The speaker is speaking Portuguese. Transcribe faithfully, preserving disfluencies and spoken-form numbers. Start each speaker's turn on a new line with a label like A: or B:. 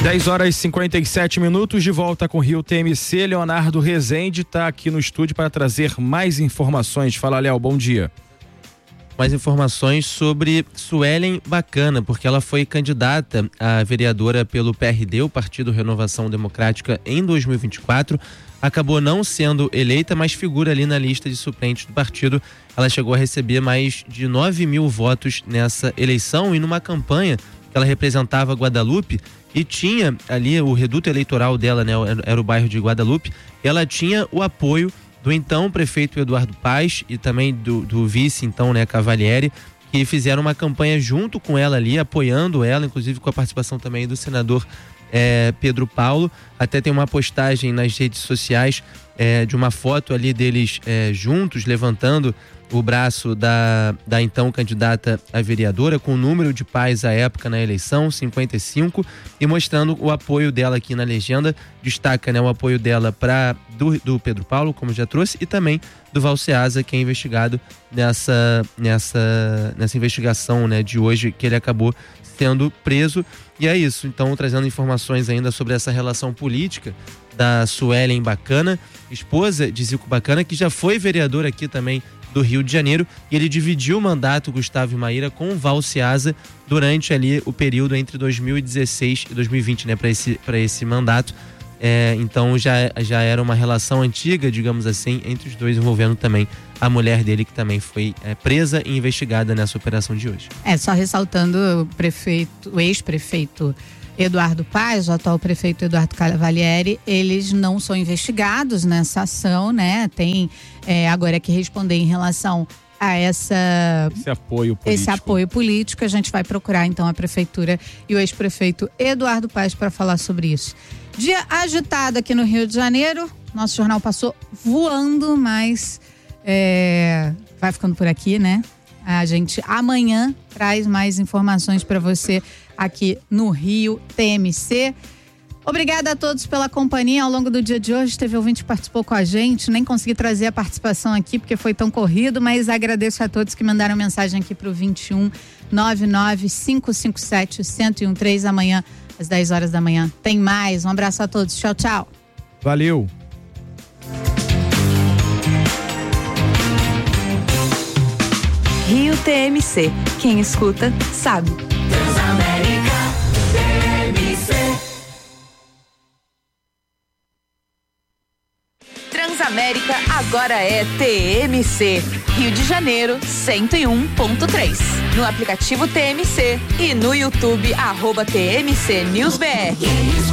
A: dez horas e cinquenta e sete minutos, de volta com o Rio T M C. Leonardo Rezende está aqui no estúdio para trazer mais informações. Fala, Léo, bom dia.
B: Mais informações sobre Suelen Bacana, porque ela foi candidata a vereadora pelo P R D, o Partido Renovação Democrática, em dois mil e vinte e quatro. Acabou não sendo eleita, mas figura ali na lista de suplentes do partido. Ela chegou a receber mais de nove mil votos nessa eleição e numa campanha que ela representava Guadalupe e tinha ali o reduto eleitoral dela, né, era o bairro de Guadalupe. Ela tinha o apoio do então prefeito Eduardo Paes e também do, do vice, então, né, Cavalieri, que fizeram uma campanha junto com ela ali, apoiando ela, inclusive com a participação também do senador é, Pedro Paulo. Até tem uma postagem nas redes sociais é, de uma foto ali deles é, juntos, levantando o braço da, da então candidata a vereadora, com o número de pais à época na eleição, cinquenta e cinco, e mostrando o apoio dela aqui na legenda. Destaca, né, o apoio dela para do, do Pedro Paulo, como já trouxe, e também do Valceasa, que é investigado nessa, nessa, nessa investigação, né, de hoje, que ele acabou sendo preso. E é isso, então, trazendo informações ainda sobre essa relação política da Suelen Bacana, esposa de Zico Bacana, que já foi vereador aqui também do Rio de Janeiro, e ele dividiu o mandato, Gustavo Maíra, com o Valceasa durante ali o período entre dois mil e dezesseis e dois mil e vinte, né, para esse, para esse mandato. É, então já, já era uma relação antiga, digamos assim, entre os dois, envolvendo também a mulher dele, que também foi é, presa e investigada nessa operação de hoje.
C: É, só ressaltando, o prefeito, o ex-prefeito Eduardo Paes, o atual prefeito Eduardo Cavalieri, eles não são investigados nessa ação, né? Tem é, agora que responder em relação a essa,
A: esse apoio político.
C: Esse apoio político. A gente vai procurar então a prefeitura e o ex-prefeito Eduardo Paes para falar sobre isso. Dia agitado aqui no Rio de Janeiro. Nosso jornal passou voando, mas é, vai ficando por aqui, né? A gente amanhã traz mais informações para você aqui no Rio T M C. Obrigada a todos pela companhia ao longo do dia de hoje. Teve ouvinte que participou com a gente, nem consegui trazer a participação aqui porque foi tão corrido, mas agradeço a todos que mandaram mensagem aqui para o vinte e um, nove nove cinco cinco sete, um zero um três. Amanhã às dez horas da manhã tem mais. Um abraço a todos. Tchau, tchau.
A: Valeu.
D: Rio T M C. Quem escuta, sabe.
E: Transamérica T M C.
D: Transamérica agora é T M C. Rio de Janeiro, cento e um ponto três. No aplicativo T M C e no YouTube, arroba T M C News B R.